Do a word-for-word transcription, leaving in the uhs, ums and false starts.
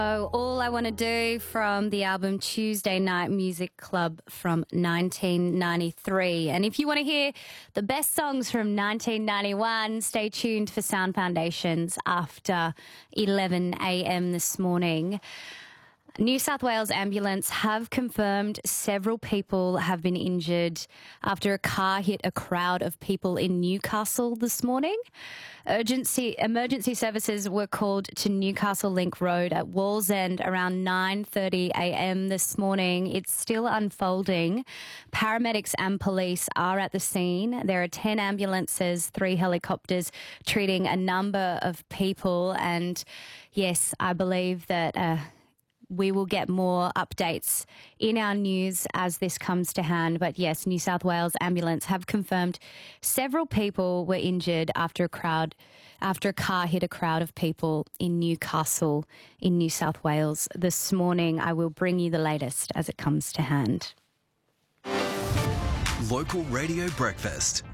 Oh, All I Want to Do from the album Tuesday Night Music Club from nineteen ninety-three. And if you want to hear the best songs from nineteen ninety-one, stay tuned for Sound Foundations after eleven a.m. this morning. New South Wales Ambulance have confirmed several people have been injured after a car hit a crowd of people in Newcastle this morning. Urgency emergency services were called to Newcastle Link Road at Wallsend around nine thirty a.m. this morning. It's still unfolding. Paramedics and police are at the scene. There are ten ambulances, three helicopters treating a number of people. And yes, I believe that Uh, we will get more updates in our news as this comes to hand. But yes, New South Wales Ambulance have confirmed several people were injured after a crowd, after a car hit a crowd of people in Newcastle in New South Wales this morning. I will bring you the latest as it comes to hand. Local Radio Breakfast.